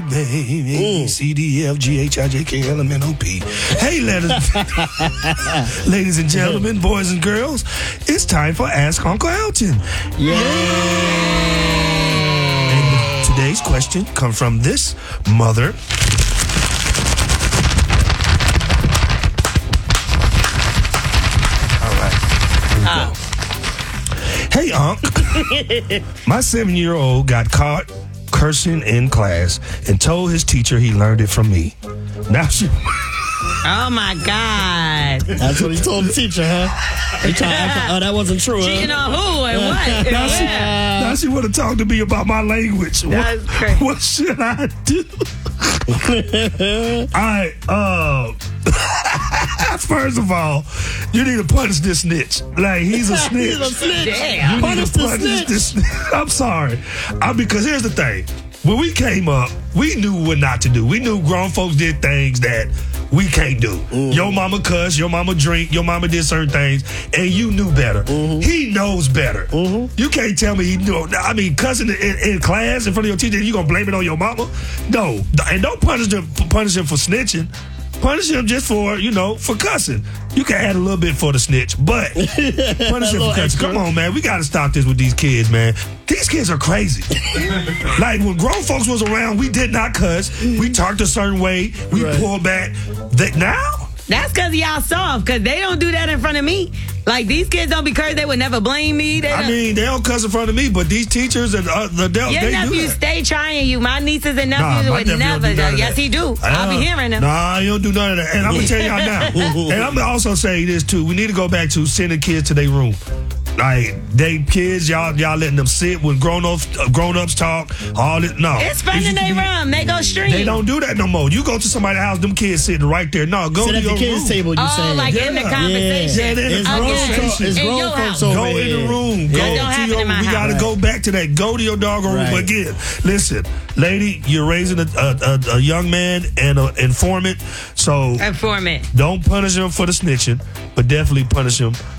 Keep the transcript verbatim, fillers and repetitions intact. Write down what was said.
baby. C, D, F, G, H, I, J, K, L, M, N, O, P. Hey, ladies, ladies and gentlemen, boys and girls, it's time for Ask Uncle Elton. Yeah. And today's question comes from this mother. All right. Here we go. Hey, Unc. My seven-year-old got caught cursing in class and told his teacher he learned it from me. Now she... Oh, my God. That's what he told the teacher, huh? He tried to act like, oh, that wasn't true, huh? Cheating on who and what? And Now she, where? now she want to talk to me about my language. That's What, crazy. what should I do? All right, uh... First of all, you need to punish this snitch. Like, he's a snitch. He's a snitch. Damn. You Punish need to the punish snitch. this snitch. I'm sorry. I, because here's the thing. When we came up, we knew what not to do. We knew grown folks did things that we can't do. Mm-hmm. Your mama cuss, your mama drink, your mama did certain things, and you knew better. Mm-hmm. He knows better. Mm-hmm. You can't tell me he knew. I mean, cussing in, in class in front of your teacher, you gonna blame it on your mama? No. And don't punish him, punish him for snitching. Punish him just for, you know, for cussing. You can add a little bit for the snitch, but punish him for cussing. extra. Come on, man. We got to stop this with these kids, man. These kids are crazy. Like, when grown folks was around, we did not cuss. We talked a certain way. We Right. pulled back. They, now? That's because y'all soft, because they don't do that in front of me. Like, these kids don't be cursed. They would never blame me. They I don't- mean, they don't cuss in front of me, but these teachers and uh, the adults, Your they do nephews that. stay trying you. My nieces and Nah, nephews my would nephew don't never. do none of Yes, that. he do. I'll Uh, be hearing them. Nah, you don't do none of that. And I'm going to tell y'all now. And I'm going to also say this, too. We need to go back to sending kids to their room. Like, they kids, y'all y'all letting them sit when grown-ups uh, grown-ups talk. All this, no. It's fun It in used to their be- room. They go stream. They don't do that no more. You go to somebody's house, them kids sitting right there. No, go Sit to at your the kids' room. table, you Oh, saying. like in the Yeah. conversation. Yeah, they- It's I grown, get fo- it. it's In grown your folks house. over Go in here. the room. Go That don't to happen your. in my We house. gotta go back to that. Go to your doggone room Right. again. Listen, lady, you're raising a, a, a, a young man and an informant, so Informant. don't punish him for the snitching, but definitely punish him